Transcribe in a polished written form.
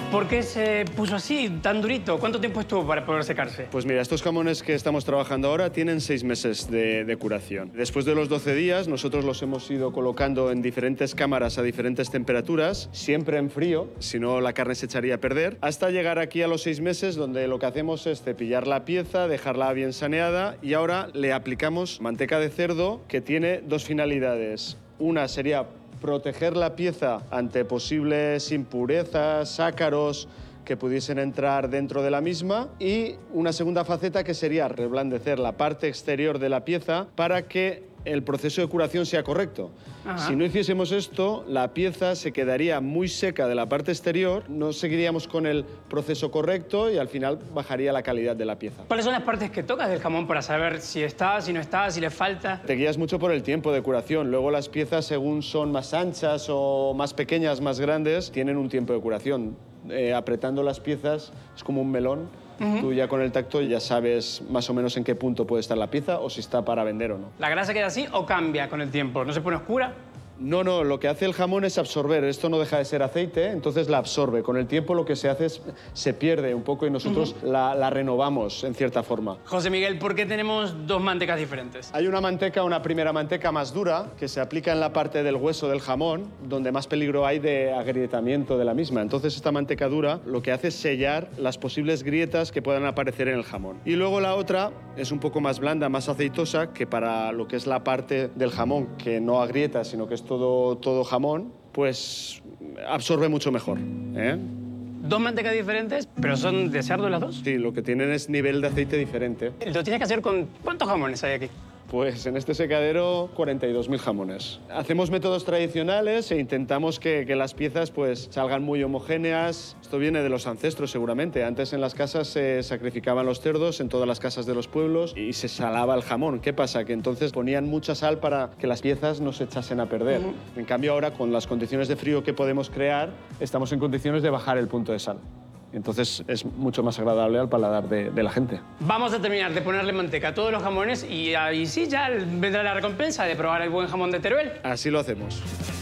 ¿Por qué se puso así, tan durito? ¿Cuánto tiempo estuvo para poder secarse? Pues mira, estos jamones que estamos trabajando ahora tienen 6 meses de curación. Después de los 12 días, nosotros los hemos ido colocando en diferentes cámaras a diferentes temperaturas, siempre en frío, si no la carne se echaría a perder, hasta llegar aquí a los 6 meses, donde lo que hacemos es cepillar la pieza, dejarla bien saneada y ahora le aplicamos manteca de cerdo que tiene dos finalidades. Una sería proteger la pieza ante posibles impurezas, ácaros que pudiesen entrar dentro de la misma, y una segunda faceta que sería reblandecer la parte exterior de la pieza para que el proceso de curación sea correcto. Ajá. Si no hiciésemos esto, la pieza se quedaría muy seca de la parte exterior, no seguiríamos con el proceso correcto y al final bajaría la calidad de la pieza. ¿Cuáles son las partes que tocas del jamón para saber si está, si no está, si le falta? Te guías mucho por el tiempo de curación. Luego las piezas, según son más anchas o más pequeñas, más grandes, tienen un tiempo de curación. Apretando las piezas es como un melón. Tú ya con el tacto ya sabes más o menos en qué punto puede estar la pieza o si está para vender o no. ¿La grasa queda así o cambia con el tiempo? ¿No se pone oscura? No, lo que hace el jamón es absorber. Esto no deja de ser aceite, entonces la absorbe. Con el tiempo lo que se hace es se pierde un poco y nosotros la renovamos en cierta forma. José Miguel, ¿por qué tenemos dos mantecas diferentes? Hay una primera manteca más dura que se aplica en la parte del hueso del jamón, donde más peligro hay de agrietamiento de la misma. Entonces esta manteca dura lo que hace es sellar las posibles grietas que puedan aparecer en el jamón. Y luego la otra es un poco más blanda, más aceitosa, que para lo que es la parte del jamón que no agrieta, sino que es todo jamón, pues absorbe mucho mejor, ¿eh? Dos mantecas diferentes, pero son de cerdo las dos. Sí, lo que tienen es nivel de aceite diferente. Lo tienes que hacer con... ¿Cuántos jamones hay aquí? Pues en este secadero 42.000 jamones. Hacemos métodos tradicionales e intentamos que las piezas pues salgan muy homogéneas. Esto viene de los ancestros seguramente. Antes en las casas se sacrificaban los cerdos en todas las casas de los pueblos y se salaba el jamón. ¿Qué pasa? Que entonces ponían mucha sal para que las piezas no se echasen a perder. En cambio ahora con las condiciones de frío que podemos crear estamos en condiciones de bajar el punto de sal. Entonces es mucho más agradable al paladar de la gente. Vamos a terminar de ponerle manteca a todos los jamones y ahí sí ya vendrá la recompensa de probar el buen jamón de Teruel. Así lo hacemos.